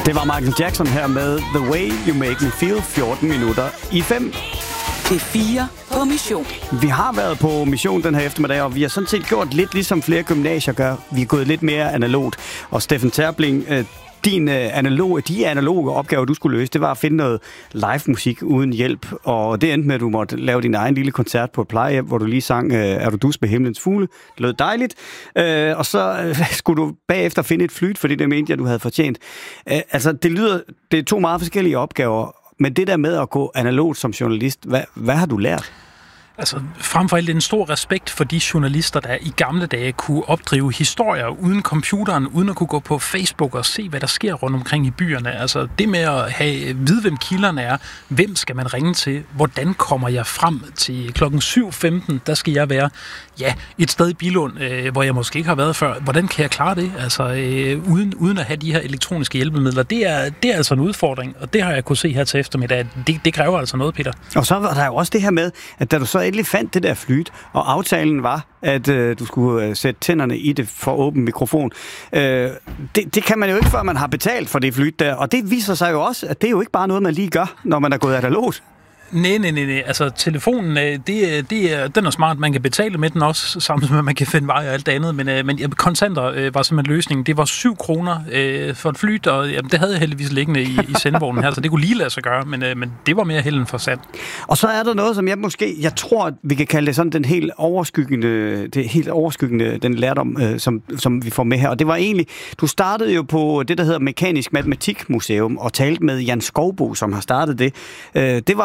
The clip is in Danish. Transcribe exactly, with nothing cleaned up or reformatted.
Det var Michael Jackson her med The Way You Make Me Feel, fjorten minutter i fem. Det fire på mission. Vi har været på mission den her eftermiddag, og vi har sådan set gjort lidt ligesom flere gymnasier gør. Vi er gået lidt mere analogt. Og Steffen Terpling, din analoge, de analoge opgaver, du skulle løse, det var at finde noget live musik uden hjælp. Og det endte med, at du måtte lave din egen lille koncert på et plejehjem, hvor du lige sang Er du dus med himlens fugle. Det lød dejligt. Og så skulle du bagefter finde et flyt, fordi det mente jeg, du havde fortjent. Altså, det lyder, det er to meget forskellige opgaver. Men det der med at gå analogt som journalist, hvad, hvad har du lært? Altså, frem for alt en stor respekt for de journalister, der i gamle dage kunne opdrive historier uden computeren, uden at kunne gå på Facebook og se, hvad der sker rundt omkring i byerne. Altså, det med at have, vide, hvem kilderne er, hvem skal man ringe til, hvordan kommer jeg frem til klokken syv femten, der skal jeg være, ja, et sted i Billund, øh, hvor jeg måske ikke har været før. Hvordan kan jeg klare det? Altså, øh, uden, uden at have de her elektroniske hjælpemidler. Det er, det er altså en udfordring, og det har jeg kunne se her til eftermiddag. Det, det kræver altså noget, Peter. Og så var der jo også det her med, at da du så endelig fandt det der flyt, og aftalen var, at øh, du skulle øh, sætte tænderne i det for åben mikrofon. Øh, det, det kan man jo ikke, før man har betalt for det flyt der, og det viser sig jo også, at det er jo ikke bare noget, man lige gør, når man er gået analogt. Nej, nej, nej, nej. Altså, telefonen, det, det er, den er smart. Man kan betale med den også, sammen med, at man kan finde vej og alt det andet. Men, men kontanter var simpelthen løsningen. Det var syv kroner øh, for et flyt, og jamen, det havde jeg heldigvis liggende i, i sendevognen her, så det kunne lige lade sig gøre, men, øh, men det var mere held end for sand. Og så er der noget, som jeg måske, jeg tror, vi kan kalde det sådan den helt overskyggende, det helt overskyggende, den lærdom, øh, som, som vi får med her. Og det var egentlig, du startede jo på det, der hedder Mekanisk Matematikmuseum, og talte med Jan Skovbo, som har startet det. Øh, det var